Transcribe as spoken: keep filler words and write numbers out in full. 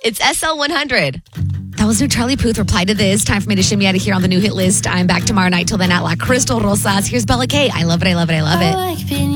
It's S L one hundred. That was new Charlie Puth. Reply to this. Time for me to shimmy out of here on the new hit list. I'm back tomorrow night. Till then, at La Crystal Rosas. Here's Bella K. I love it. I love it. I love it.